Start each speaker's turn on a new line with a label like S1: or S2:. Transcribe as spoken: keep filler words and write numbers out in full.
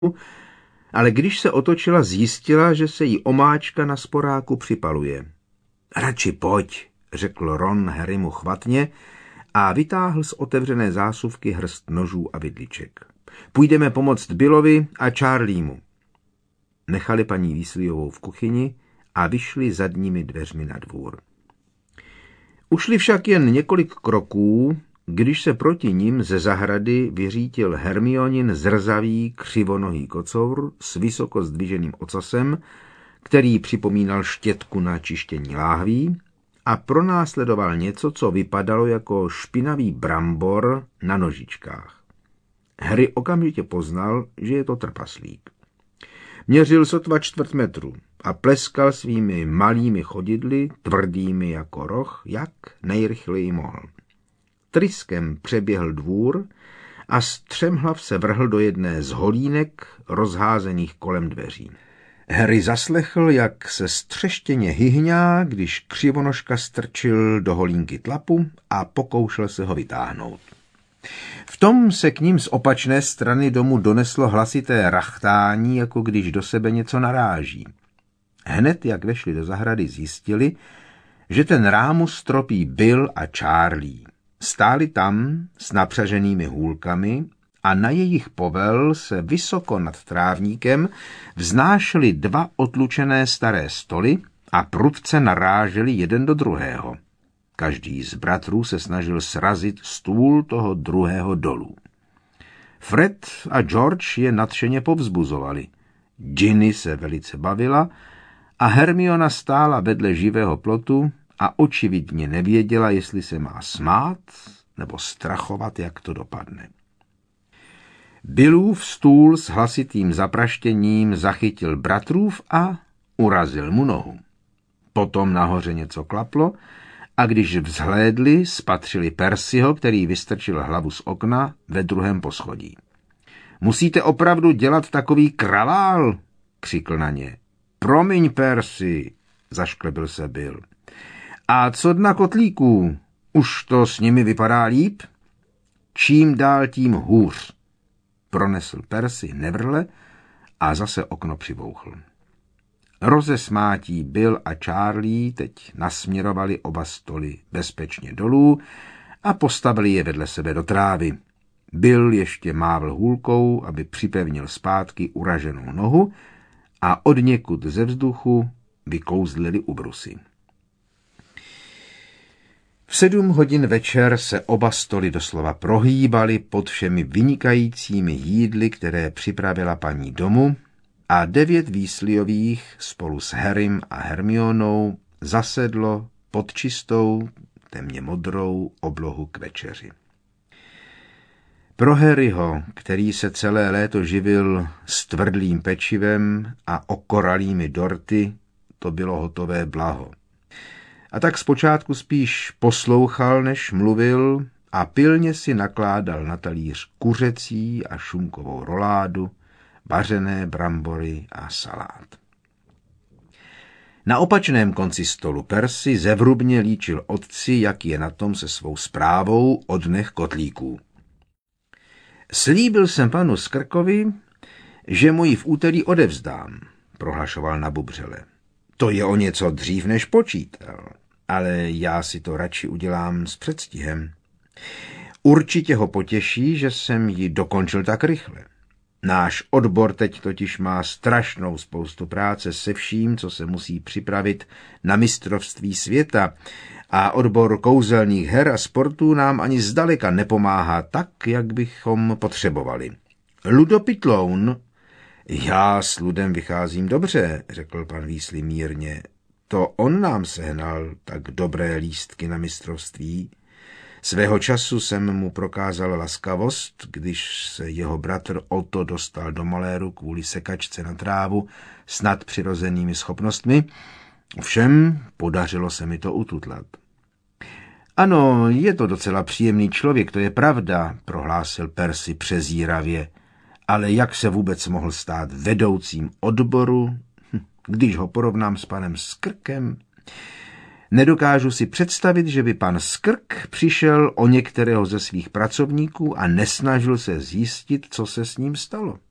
S1: ale když se otočila, zjistila, že se jí omáčka na sporáku připaluje. Radši pojď, řekl Ron Harrymu chvatně a vytáhl z otevřené zásuvky hrst nožů a vidliček. Půjdeme pomoct Billovi a Charliemu. Nechali paní Weasleyovou v kuchyni a vyšli zadními dveřmi na dvůr. Ušli však jen několik kroků, když se proti nim ze zahrady vyřítil Hermionin zrzavý křivonohý kocour s vysoko zdviženým ocasem, který připomínal štětku na čištění láhví, a pronásledoval něco, co vypadalo jako špinavý brambor na nožičkách. Harry okamžitě poznal, že je to trpaslík. Měřil sotva čtvrt metru a pleskal svými malými chodidly, tvrdými jako roh, jak nejrychleji mohl. Tryskem přeběhl dvůr a střemhlav se vrhl do jedné z holínek rozházených kolem dveří. Harry zaslechl, jak se střeštěně hyhňá, když křivonožka strčil do holínky tlapu a pokoušel se ho vytáhnout. V tom se k ním z opačné strany domu doneslo hlasité rachtání, jako když do sebe něco naráží. Hned, jak vešli do zahrady, zjistili, že ten rámus tropí Bill a Charlie. Stáli tam s napřaženými hůlkami a na jejich povel se vysoko nad trávníkem vznášely dva otlučené staré stoly a prudce naráželi jeden do druhého. Každý z bratrů se snažil srazit stůl toho druhého dolů. Fred a George je nadšeně povzbuzovali. Ginny se velice bavila a Hermiona stála vedle živého plotu a očividně nevěděla, jestli se má smát nebo strachovat, jak to dopadne. Billův stůl s hlasitým zapraštěním zachytil bratrův a urazil mu nohu. Potom nahoře něco klaplo a když vzhlédli, spatřili Percyho, který vystrčil hlavu z okna ve druhém poschodí. Musíte opravdu dělat takový kravál, křikl na ně. Promiň, Percy, zašklebil se Bill. A co dna kotlíků? Už to s nimi vypadá líp? Čím dál tím hůř, pronesl Percy nevrle a zase okno přibouchl. Rozesmátí Bill a Charlie teď nasměrovali oba stoly bezpečně dolů a postavili je vedle sebe do trávy. Bill ještě mávl hůlkou, aby připevnil zpátky uraženou nohu, a odněkud ze vzduchu vykouzlili ubrusy. V sedm hodin večer se oba stoly doslova prohýbaly pod všemi vynikajícími jídly, které připravila paní domu, a devět Weasleyových spolu s Harrym a Hermionou zasedlo pod čistou, temně modrou oblohu k večeři. Pro Harryho, který se celé léto živil s tvrdlým pečivem a okoralými dorty, to bylo hotové blaho. A tak zpočátku spíš poslouchal, než mluvil, a pilně si nakládal na talíř kuřecí a šunkovou roládu, vařené brambory a salát. Na opačném konci stolu Percy zevrubně líčil otci, jak je na tom se svou zprávou o dnech kotlíků. Slíbil jsem panu Skrkovi, že mu ji v úterý odevzdám, prohlašoval nabubřele. To je o něco dřív, než počítal, ale já si to radši udělám s předstihem. Určitě ho potěší, že jsem ji dokončil tak rychle. Náš odbor teď totiž má strašnou spoustu práce se vším, co se musí připravit na mistrovství světa, a odbor kouzelných her a sportů nám ani zdaleka nepomáhá tak, jak bychom potřebovali. Ludo Pitloun. Já s Ludem vycházím dobře, řekl pan Weasley mírně. To on nám sehnal tak dobré lístky na mistrovství. Svého času jsem mu prokázal laskavost, když se jeho bratr Otto dostal do maléru kvůli sekačce na trávu s nadpřirozenými schopnostmi. Ovšem podařilo se mi to ututlat. Ano, je to docela příjemný člověk, to je pravda, prohlásil Percy přezíravě, ale jak se vůbec mohl stát vedoucím odboru, když ho porovnám s panem Skrkem? Nedokážu si představit, že by pan Skrk přišel o některého ze svých pracovníků a nesnažil se zjistit, co se s ním stalo.